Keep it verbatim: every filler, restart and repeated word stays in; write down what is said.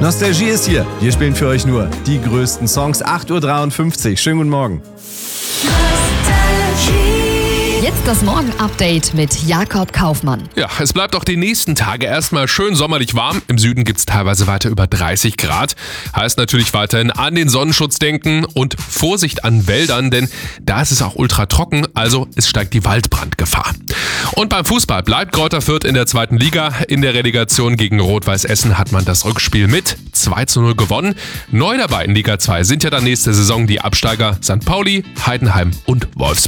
Nostalgie ist hier. Wir spielen für euch nur die größten Songs. acht Uhr dreiundfünfzig. Schönen guten Morgen. Jetzt das Morgen-Update mit Jakob Kaufmann. Ja, es bleibt auch die nächsten Tage erstmal schön sommerlich warm. Im Süden gibt es teilweise weiter über dreißig Grad. Heißt natürlich weiterhin an den Sonnenschutz denken und Vorsicht an Wäldern, denn da ist es auch ultra trocken, also es steigt die Waldbrandgefahr. Und beim Fußball bleibt Greuther Fürth in der zweiten Liga. In der Relegation gegen Rot-Weiß Essen hat man das Rückspiel mit zwei zu null gewonnen. Neu dabei in Liga zwei sind ja dann nächste Saison die Absteiger Sankt Pauli, Heidenheim und Wolfsburg.